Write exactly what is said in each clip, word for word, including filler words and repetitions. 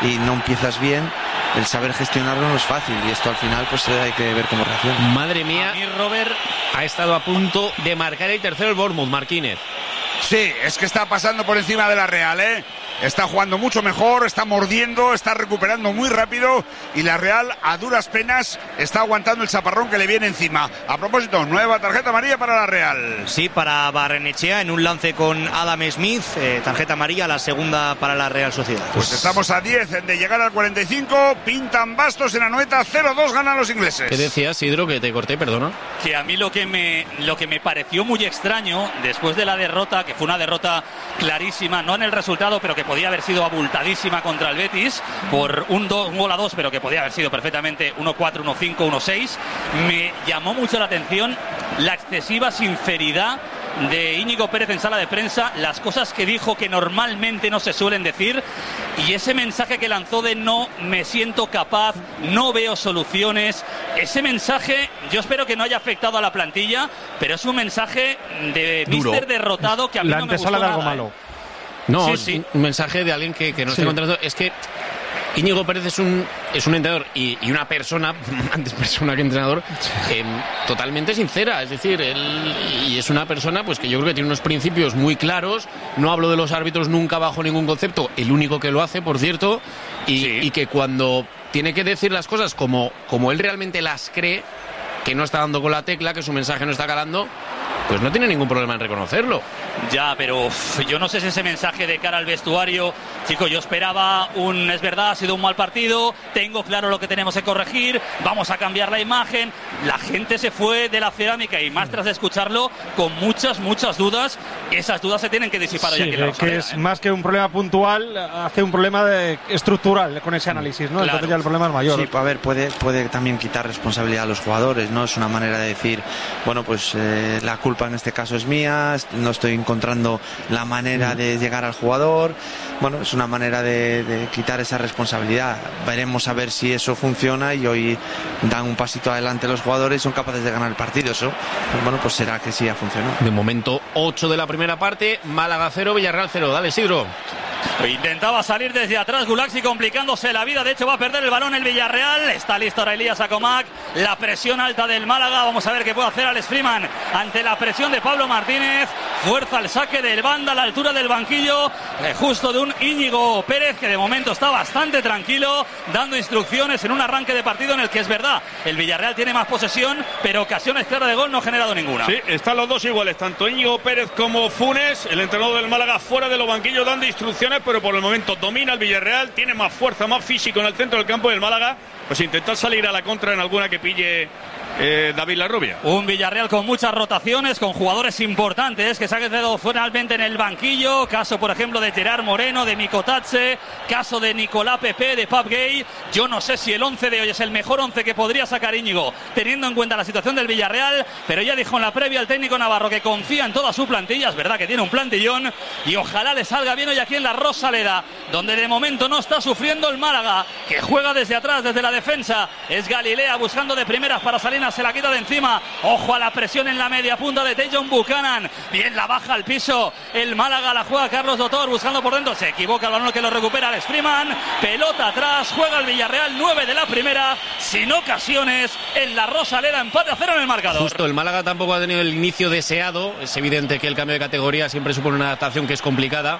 y no empiezas bien, el saber gestionarlo no es fácil, y esto al final pues hay que ver cómo reacciona. Madre mía, a mí Robert ha estado a punto de marcar el tercero el Bournemouth, Marquínez. Sí, es que está pasando por encima de la Real, ¿eh? Está jugando mucho mejor, está mordiendo, está recuperando muy rápido, y la Real a duras penas está aguantando el chaparrón que le viene encima. A propósito, nueva tarjeta amarilla para la Real. Sí, para Barrenechea en un lance con Adam Smith, eh, tarjeta amarilla, la segunda para la Real Sociedad. Pues estamos a diez de llegar al cuarenta y cinco, pintan bastos en Anoeta, cero dos ganan los ingleses. ¿Qué decías, Isidro, que te corté, perdona? Que a mí lo que me lo que me pareció muy extraño después de la derrota, que fue una derrota clarísima, no en el resultado, pero que podía haber sido abultadísima contra el Betis por un, do, un gol a dos, pero que podía haber sido perfectamente uno cuatro, uno cinco, uno seis, me llamó mucho la atención la excesiva sinceridad de Íñigo Pérez en sala de prensa, las cosas que dijo que normalmente no se suelen decir, y ese mensaje que lanzó de no me siento capaz, no veo soluciones, ese mensaje yo espero que no haya afectado a la plantilla, pero es un mensaje de míster derrotado que a mí la no me gustó antesala de nada, algo ¿eh? malo. No, Sí, es sí. un mensaje de alguien que, que no Sí. está encontrando. Es que Íñigo Pérez es un es un entrenador y, y una persona, antes persona que entrenador, eh, totalmente sincera. Es decir, él y es una persona pues que yo creo que tiene unos principios muy claros. No hablo de los árbitros nunca bajo ningún concepto. El único que lo hace, por cierto, y, Sí. y que cuando tiene que decir las cosas como, como él realmente las cree, que no está dando con la tecla, que su mensaje no está calando, pues no tiene ningún problema en reconocerlo. Ya, pero uf, yo no sé si ese mensaje de cara al vestuario, chicos, yo esperaba un, es verdad, ha sido un mal partido, tengo claro lo que tenemos que corregir, vamos a cambiar la imagen. La gente se fue de la cerámica y más tras escucharlo con muchas, muchas dudas. Esas dudas se tienen que disipar Sí, hoy aquí en la que Rosaleda, es ¿eh? más que un problema puntual, hace un problema de, estructural con ese análisis, ¿no? Claro. Entonces ya el problema es mayor. Sí, a ver, puede, puede también quitar responsabilidad a los jugadores, ¿no? Es una manera de decir, bueno, pues eh, la culpa en este caso es mía, no estoy encontrando la manera de llegar al jugador. Bueno, es una manera de, de quitar esa responsabilidad. Veremos a ver si eso funciona, y hoy dan un pasito adelante los jugadores y son capaces de ganar el partido. Eso, pues bueno, pues será que sí ha funcionado. De momento, ocho de la primera parte, Málaga cero, Villarreal cero. Dale, Isidro. Intentaba salir desde atrás Gulaxi, complicándose la vida. De hecho, va a perder el balón el Villarreal. Está listo ahora Elías Acomac. La presión alta del Málaga. Vamos a ver qué puede hacer Alex Freeman ante la presión de Pablo Martínez. Fuerza el saque del banda a la altura del banquillo, eh, justo de un Íñigo Pérez que de momento está bastante tranquilo, dando instrucciones en un arranque de partido en el que es verdad, el Villarreal tiene más posesión, pero ocasiones claras de gol no ha generado ninguna. Sí, están los dos iguales, tanto Íñigo Pérez como Funes, el entrenador del Málaga, fuera de los banquillos dando instrucciones, pero por el momento domina el Villarreal, tiene más fuerza, más físico en el centro del campo del Málaga, pues intentar salir a la contra en alguna que pille eh, David Larrubia. Un Villarreal con muchas rotaciones, con jugadores importantes que se han quedado finalmente en el banquillo. Caso, por ejemplo, de Gerard Moreno, de Mikotatse, caso de Nicolás Pepe, de Pap Gay. Yo no sé si el once de hoy es el mejor once que podría sacar Íñigo, teniendo en cuenta la situación del Villarreal, pero ya dijo en la previa el técnico navarro que confía en toda su plantilla. Es verdad que tiene un plantillón y ojalá le salga bien hoy aquí en la Rosaleda, donde de momento no está sufriendo el Málaga, que juega desde atrás, desde la defensa. Es Galilea buscando de primeras para Salinas, se la quita de encima. Ojo a la presión en la media punta de Tajon Buchanan. Bien, la baja al piso el Málaga, la juega Carlos Dotor buscando por dentro. Se equivoca el balón que lo recupera Alex Freeman. Pelota atrás, juega el Villarreal, nueve de la primera, sin ocasiones en la Rosaleda, empate a cero en el marcador. Justo, el Málaga tampoco ha tenido el inicio deseado. Es evidente que el cambio de categoría siempre supone una adaptación que es complicada.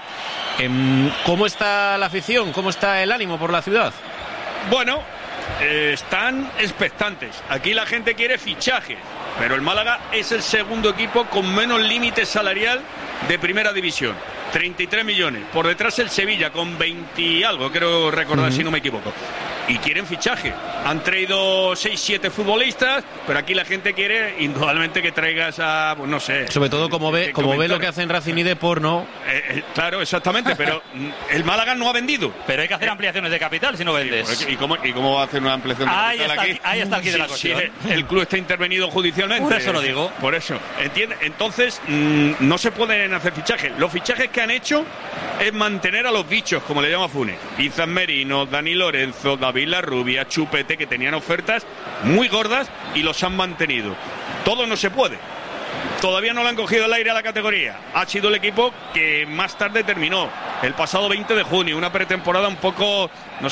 ¿Cómo está la afición? ¿Cómo está el ánimo por la ciudad? Bueno, eh, están expectantes. Aquí la gente quiere fichaje, pero el Málaga es el segundo equipo con menos límite salarial de primera división. treinta y tres millones. Por detrás el Sevilla con veinte y algo, creo recordar, uh-huh. si no me equivoco. Y quieren fichaje. Han traído seis siete futbolistas, pero aquí la gente quiere indudablemente que traigas a, pues no sé. Sobre todo como ve, como ve lo que hacen Racing y Depor, ¿no? Eh, eh, claro, exactamente, pero el Málaga no ha vendido. Pero hay que hacer ampliaciones de capital si no vendes. ¿Y cómo, y cómo va a hacer una ampliación de ahí capital está, aquí? Ahí está el kit de la Sí, cuestión. sí, el club está intervenido judicialmente. Por eso lo digo. Por eso, ¿entiendes? Entonces, mmm, no se pueden hacer fichajes. Los fichajes que han hecho es mantener a los bichos, como le llama Funes. Izan Merino, Dani Lorenzo, David Larrubia, Chupete, que tenían ofertas muy gordas y los han mantenido. Todo no se puede. Todavía no le han cogido el aire a la categoría. Ha sido el equipo que más tarde terminó, el pasado veinte de junio, una pretemporada un poco... No